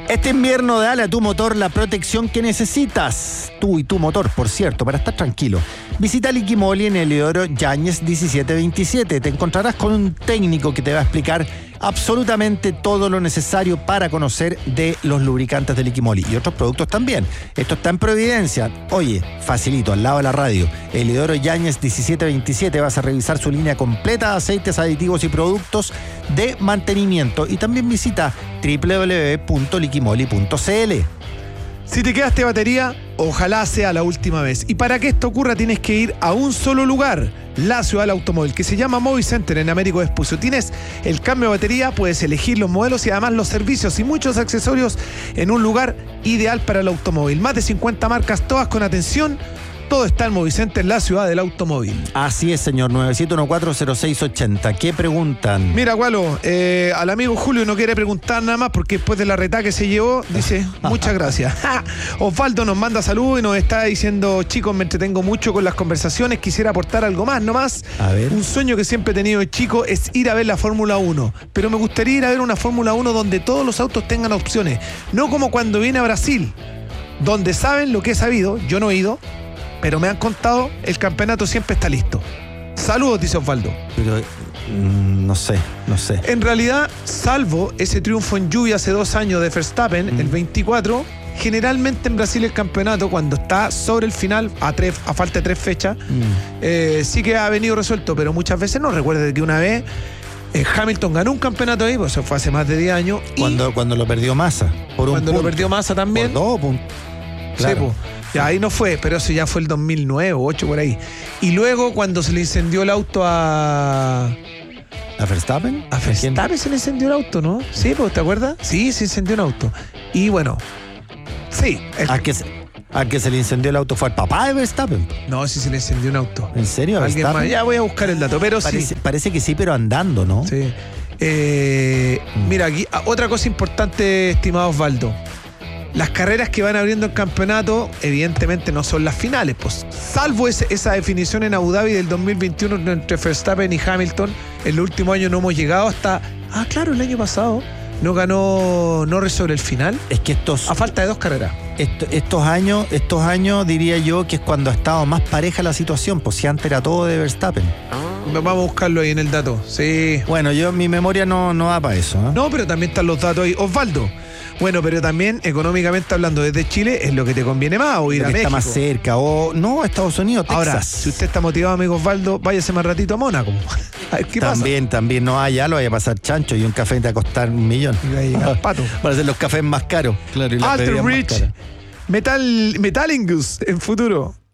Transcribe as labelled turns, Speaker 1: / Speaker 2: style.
Speaker 1: Este invierno dale a tu motor la protección que necesitas. Tú y tu motor, por cierto, para estar tranquilo. Visita Liquimoli en Eliodoro Yáñez 1727. Te encontrarás con un técnico que te va a explicar absolutamente todo lo necesario para conocer de los lubricantes de Liquimoli y otros productos también. Esto está en Providencia. Oye, facilito, al lado de la radio. Eliodoro Yáñez 1727. Vas a revisar su línea completa de aceites, aditivos y productos de mantenimiento. Y también visita www.liquimoli.cl.
Speaker 2: Si te quedaste batería, ojalá sea la última vez. Y para que esto ocurra tienes que ir a un solo lugar, la ciudad del automóvil, que se llama Movicenter en Américo Vespucio. Tienes el cambio de batería, puedes elegir los modelos y además los servicios y muchos accesorios en un lugar ideal para el automóvil. Más de 50 marcas, todas con atención. Todo está en Movicenter, la ciudad del automóvil.
Speaker 1: Así es, señor. 97140680. ¿Qué preguntan?
Speaker 2: Mira, Gualo, al amigo Julio no quiere preguntar nada más porque después de la reta que se llevó, dice, muchas gracias. Osvaldo nos manda saludos y nos está diciendo, chicos, me entretengo mucho con las conversaciones, quisiera aportar algo más, nomás.
Speaker 1: A ver.
Speaker 2: Un sueño que siempre he tenido de chico es ir a ver la Fórmula 1, pero me gustaría ir a ver una Fórmula 1 donde todos los autos tengan opciones, no como cuando viene a Brasil, donde saben lo que he sabido, yo no he ido, pero me han contado, el campeonato siempre está listo. Saludos, dice Osvaldo.
Speaker 1: Pero no sé.
Speaker 2: En realidad, salvo ese triunfo en lluvia hace 2 años de Verstappen, el 24, generalmente en Brasil el campeonato, cuando está sobre el final, a falta de 3 fechas, sí que ha venido resuelto, pero muchas veces no. Recuerde que una vez Hamilton ganó un campeonato ahí, pues eso fue hace más de 10 años.
Speaker 1: Cuando lo perdió Massa.
Speaker 2: Cuando lo perdió Massa también.
Speaker 1: Por 2 puntos. Claro.
Speaker 2: Sí, pues. Ya, ahí no fue, pero eso ya fue el 2009 o 2008 por ahí. Y luego cuando se le incendió el auto ¿A
Speaker 1: Verstappen?
Speaker 2: A Verstappen se le incendió el auto, ¿no? Sí, pues, ¿te acuerdas? Sí, se incendió un auto. Y bueno, sí.
Speaker 1: ¿A que se le incendió el auto fue al papá de Verstappen?
Speaker 2: No, sí se le incendió un auto.
Speaker 1: ¿En serio?
Speaker 2: ¿Alguien más? Ya voy a buscar el dato, pero
Speaker 1: Parece que sí, pero andando, ¿no?
Speaker 2: Sí. Mira, aquí otra cosa importante, estimado Osvaldo. Las carreras que van abriendo el campeonato, evidentemente no son las finales, pues. Salvo esa definición en Abu Dhabi del 2021 entre Verstappen y Hamilton, en los últimos años no hemos llegado hasta. Claro, el año pasado no ganó Norris sobre el final.
Speaker 1: Es que
Speaker 2: a falta de 2 carreras.
Speaker 1: Estos años diría yo que es cuando ha estado más pareja la situación, pues si antes era todo de Verstappen.
Speaker 2: Vamos a buscarlo ahí en el dato. Sí.
Speaker 1: Bueno, mi memoria no da para eso, ¿eh?
Speaker 2: No, pero también están los datos ahí. Osvaldo. Bueno, pero también económicamente hablando desde Chile es lo que te conviene más, o ir a México.
Speaker 1: Está más cerca, o no, a Estados Unidos, Texas.
Speaker 2: Ahora, si usted está motivado, amigo Osvaldo, váyase más ratito a Mónaco. A ver qué pasa.
Speaker 1: También, no, allá lo vaya a pasar chancho y un café te va a costar 1 millón.
Speaker 2: Y va a llegar pato.
Speaker 1: Para hacer los cafés más caros. Claro, y
Speaker 2: Alter Rich, Metalingus en futuro.